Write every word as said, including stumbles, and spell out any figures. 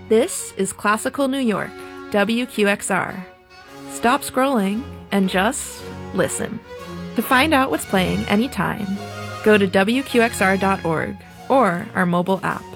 This is Classical New York, W Q X R. Stop scrolling and just listen. To find out what's playing anytime, go to W Q X R dot org or our mobile app.